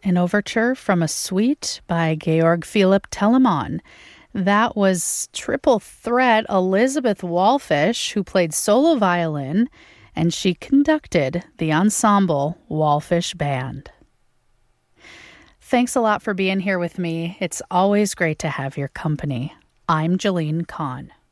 an overture from a suite by Georg Philipp Telemann. That was triple threat Elizabeth Wallfish, who played solo violin, and she conducted the ensemble Wallfish Band. Thanks a lot for being here with me. It's always great to have your company. I'm Jalene Kahn.